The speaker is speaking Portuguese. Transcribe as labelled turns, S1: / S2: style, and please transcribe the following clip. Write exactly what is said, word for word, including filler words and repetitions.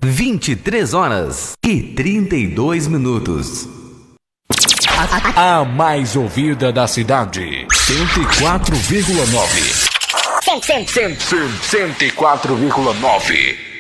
S1: vinte e três horas e trinta e dois minutos.
S2: A mais ouvida da cidade, cento e quatro vírgula nove. cento e quatro vírgula nove.